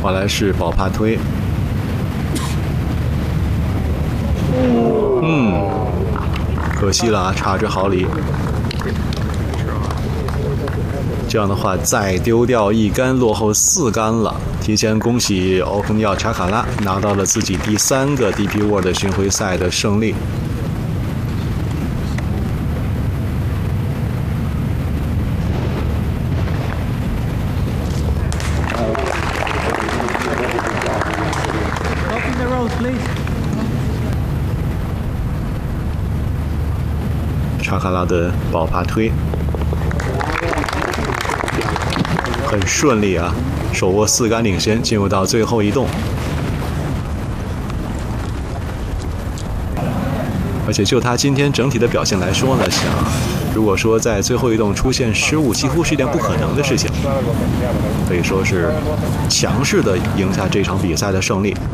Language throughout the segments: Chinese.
华莱士保帕推，可惜了啊，差之毫厘。这样的话，再丢掉一杆，落后4杆了。提前恭喜欧科尼奥查卡拉拿到了自己第3个 DP World 巡回赛的胜利。查卡拉的保帕推很顺利啊，手握4杆领先，进入到最后一洞。而且就他今天整体的表现来说呢，如果说在最后一洞出现失误，几乎是一件不可能的事情，可以说是强势的赢下这场比赛的胜利。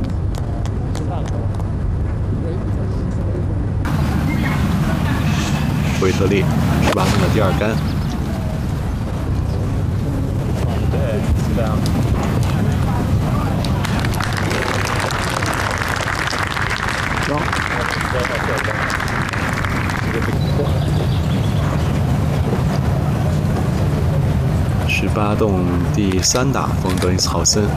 维特利18洞的第2杆，18洞第3打冯德林斯豪森。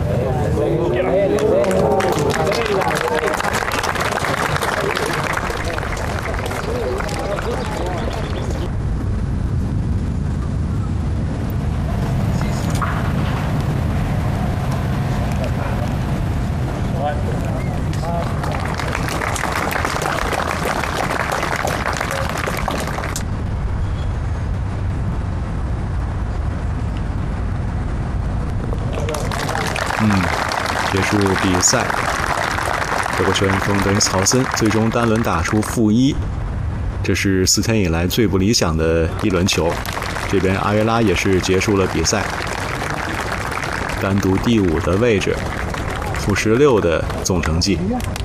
结束比赛，德国球员冯德林斯豪森最终单轮打出-1，这是4天以来最不理想的一轮球。这边阿约拉也是结束了比赛，单独第5的位置，-16的总成绩。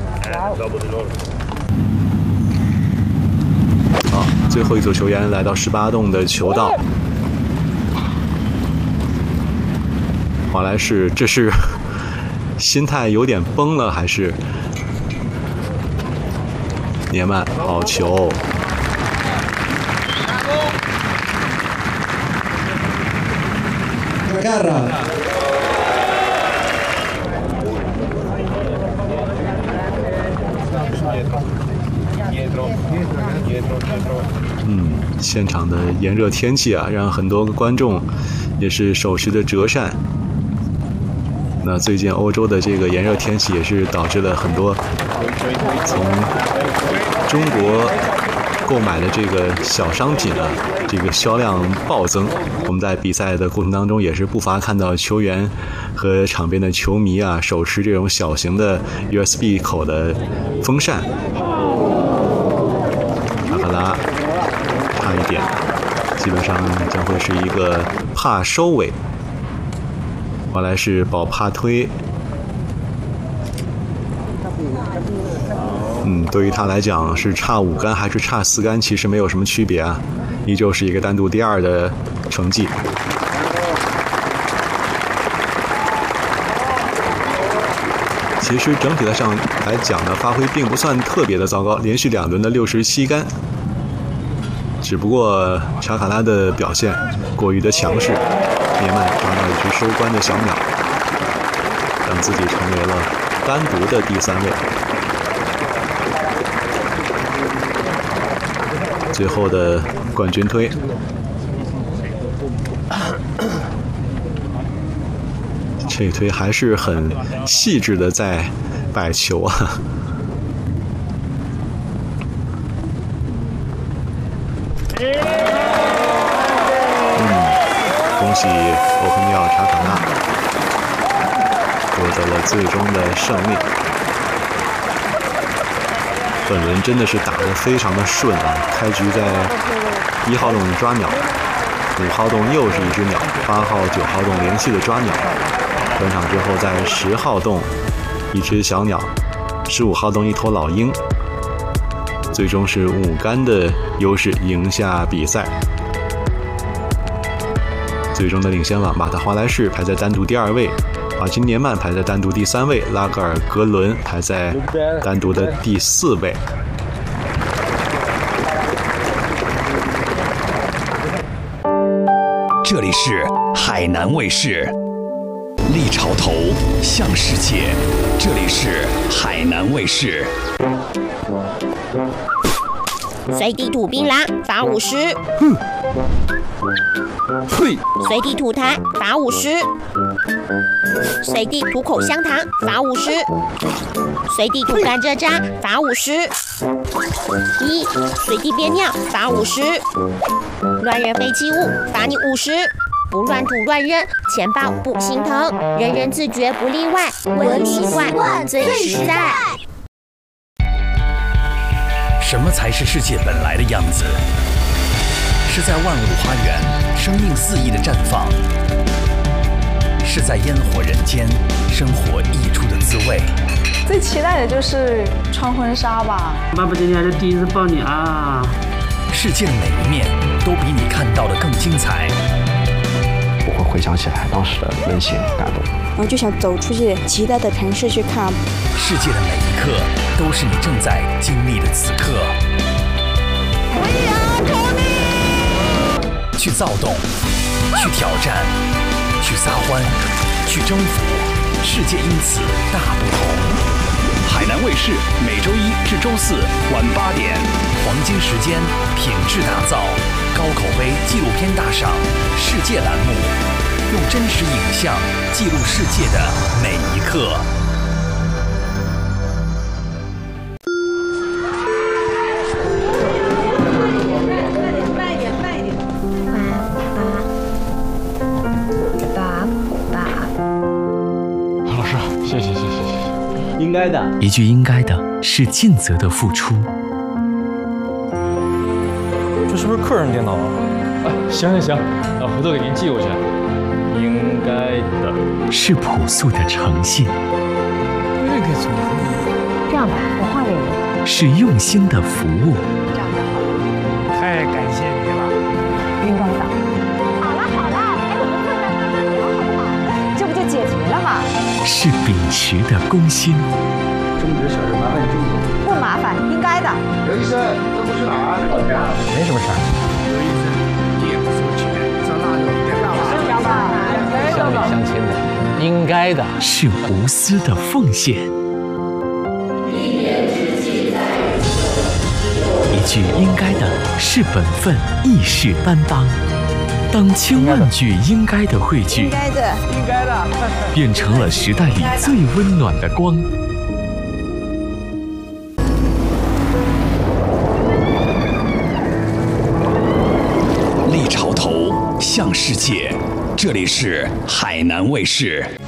好，最后一组球员来到18洞的球道，华莱士这是心态有点崩了，还是年曼好球。现场的炎热天气啊，让很多观众也是手持的折扇。那最近欧洲的这个炎热天气也是导致了很多从中国购买的这个小商品啊，这个销量暴增。我们在比赛的过程当中也是不乏看到球员和场边的球迷啊，手持这种小型的 USB 口的风扇。查卡拉差一点，基本上将会是一个怕收尾。华莱士保帕推，对于他来讲是差5杆还是差4杆，其实没有什么区别啊，依旧是一个单独第2的成绩。其实整体上来讲呢，发挥并不算特别的糟糕，连续2轮的67杆，只不过查卡拉的表现过于的强势。年曼抓到一只收官的小鸟，让自己成为了单独的第3位。最后的冠军推，这一推还是很细致的在摆球啊。恭喜欧科尼奥查卡拉获得了最终的胜利。本轮真的是打得非常的顺啊！开局在1号洞抓鸟，5号洞又是一只鸟，8号、9号洞连续的抓鸟。转场之后，在10号洞一只小鸟，15号洞一头老鹰，最终是5杆的优势赢下比赛。最终的领先网把他华莱士排在单独第2位， 华金年曼排在单独第3位，拉格尔格伦排在单独的第4位。 这里是海南卫视，历潮头向世界。这里是海南卫视。 随地吐槟榔罚50。 嘿。 随地吐痰罚50。随地吐口香糖罚50。随地吐甘蔗渣罚50。随地憋尿罚50。乱扔废弃物罚你50。不乱吐乱扔，钱包不心疼，人人自觉不例外，文习惯最实在。 什么才是世界本来的样子？是在万物花园，生命肆意的绽放；是在烟火人间，生活溢出的滋味。 最期待的就是穿婚纱吧。 爸爸今天还是第一次抱你啊！ 世界的每一面都比你看到的更精彩。 我会回想起来当时的温馨感动， 然后就想走出去其他的城市去看。 世界的每一刻都是你正在经历的此刻。去躁动，去挑战，去撒欢，去征服，世界因此大不同。海南卫视每周1至周4晚8点，黄金时间，品质打造，高口碑纪录片大赏世界栏目，用真实影像记录世界的每一刻。 老师，谢谢。 应该的， 一句应该的是尽责的付出。 这是不是客人电脑啊？ 行，回头给您寄过去。 应该的是朴素的诚信。 这个怎么这样吧，我换给你。 是用心的服务。 这样就好了。 太感谢你了。 应该的。好了，哎，我们坐在那儿聊好不好？这不就解决了吗？ 是秉持的公心。 争执小事麻烦你注意。 不麻烦，应该的。 刘医生，这不是哪儿？ 没什么事儿。 刘医生，你也不收钱，这辣椒你干嘛？ 乡里乡亲的，应该的。 是无私的奉献。一句应该的是本分，亦是担当。当千万句应该的汇聚， 应该的， 变成了时代里最温暖的光。历潮头向世界，这里是海南卫视。